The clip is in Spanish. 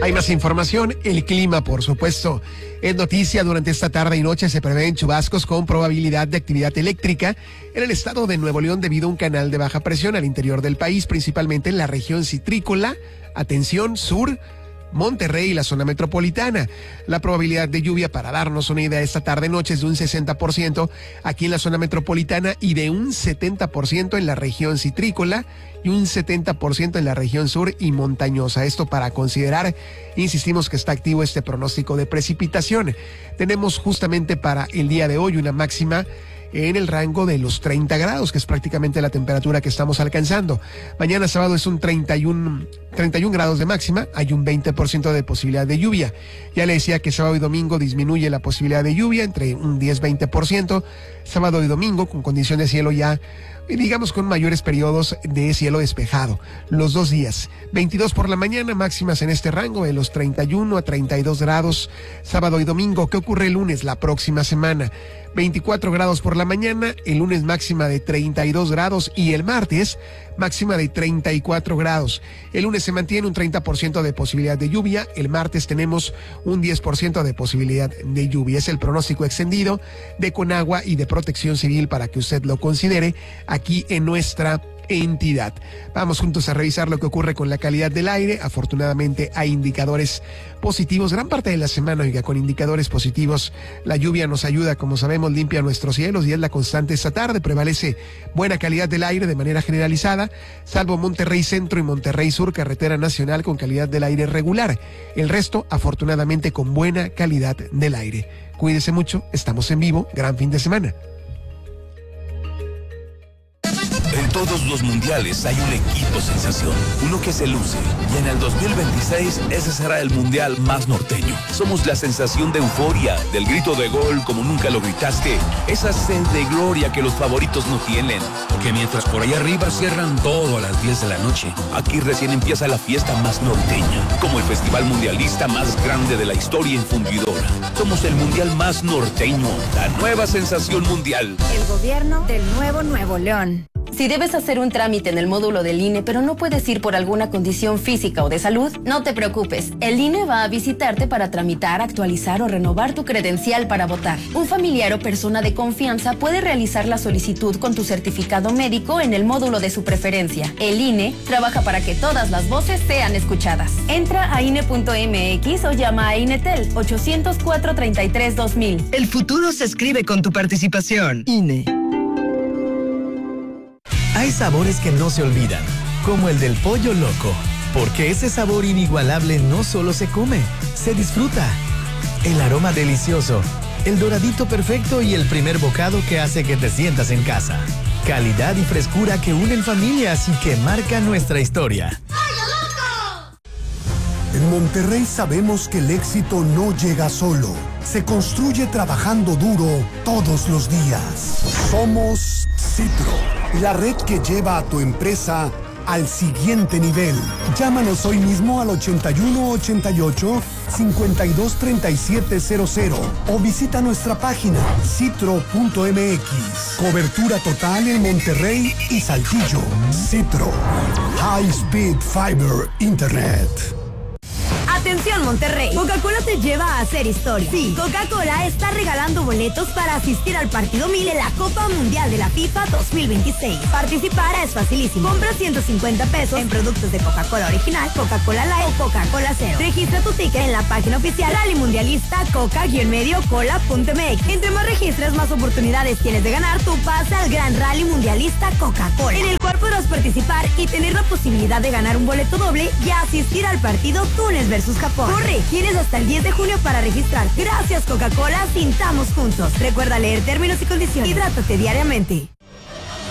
Hay más información, el clima, por supuesto. Es noticia, durante esta tarde y noche se prevén chubascos con probabilidad de actividad eléctrica en el estado de Nuevo León debido a un canal de baja presión al interior del país, principalmente en la región citrícola, atención, sur, Monterrey y la zona metropolitana. La probabilidad de lluvia, para darnos una idea, esta tarde-noche es de un 60% aquí en la zona metropolitana y de un 70% en la región citrícola y un 70% en la región sur y montañosa. Esto para considerar, insistimos que está activo este pronóstico de precipitación. Tenemos justamente para el día de hoy una máxima en el rango de los 30 grados, que es prácticamente la temperatura que estamos alcanzando. Mañana sábado es un 31 grados de máxima, hay un 20% de posibilidad de lluvia. Ya le decía que sábado y domingo disminuye la posibilidad de lluvia entre un 10-20%, sábado y domingo con condición de cielo ya, digamos, con mayores periodos de cielo despejado. Los 2 días, 22 por la mañana, máximas en este rango de los 31 a 32 grados, sábado y domingo. ¿Qué ocurre el lunes, la próxima semana? 24 grados por la mañana, el lunes máxima de 32 grados y el martes máxima de 34 grados. El lunes se mantiene un 30% de posibilidad de lluvia, el martes tenemos un 10% de posibilidad de lluvia. Es el pronóstico extendido de Conagua y de Protección Civil para que usted lo considere aquí en nuestra entidad. Vamos juntos a revisar lo que ocurre con la calidad del aire. Afortunadamente hay indicadores positivos gran parte de la semana, oiga, con indicadores positivos. La lluvia nos ayuda, como sabemos, limpia nuestros cielos y es la constante esta tarde. Prevalece buena calidad del aire de manera generalizada, salvo Monterrey Centro y Monterrey Sur, carretera nacional con calidad del aire regular. El resto, afortunadamente, con buena calidad del aire. Cuídese mucho, estamos en vivo, gran fin de semana. En todos los mundiales hay un equipo sensación, uno que se luce, y en el 2026 ese será el mundial más norteño. Somos la sensación de euforia, del grito de gol como nunca lo gritaste, esa sed de gloria que los favoritos no tienen. Porque mientras por allá arriba cierran todo a las 10 de la noche, aquí recién empieza la fiesta más norteña, como el festival mundialista más grande de la historia en Fundidora. Somos el mundial más norteño, la nueva sensación mundial. El gobierno del nuevo Nuevo León. Si debes hacer un trámite en el módulo del INE, pero no puedes ir por alguna condición física o de salud, no te preocupes. El INE va a visitarte para tramitar, actualizar o renovar tu credencial para votar. Un familiar o persona de confianza puede realizar la solicitud con tu certificado médico en el módulo de su preferencia. El INE trabaja para que todas las voces sean escuchadas. Entra a INE.mx o llama a INETEL 804-33-2000. El futuro se escribe con tu participación. INE. Hay sabores que no se olvidan, como el del pollo loco, porque ese sabor inigualable no solo se come, se disfruta. El aroma delicioso, el doradito perfecto y el primer bocado que hace que te sientas en casa. Calidad y frescura que unen familias y que marcan nuestra historia. En Monterrey sabemos que el éxito no llega solo, se construye trabajando duro todos los días. Somos Citro, la red que lleva a tu empresa al siguiente nivel. Llámanos hoy mismo al 8188-523700 o visita nuestra página citro.mx. Cobertura total en Monterrey y Saltillo. Citro, High Speed Fiber Internet. Atención Monterrey, Coca-Cola te lleva a hacer historia. Sí, Coca-Cola está regalando boletos para asistir al partido 1000 en la Copa Mundial de la FIFA 2026. Participar es facilísimo. Compra 150 pesos en productos de Coca-Cola original, Coca-Cola Light o Coca-Cola Cero. Registra tu ticket en la página oficial Rally Mundialista Coca-Cola.mx. Entre más registres, más oportunidades tienes de ganar tu pase al Gran Rally Mundialista Coca-Cola, en el cual podrás participar y tener la posibilidad de ganar un boleto doble y asistir al partido Túnez versus Japón. Corre, tienes hasta el 10 de junio para registrar. Gracias Coca-Cola, pintamos juntos. Recuerda leer términos y condiciones. Hidrátate diariamente.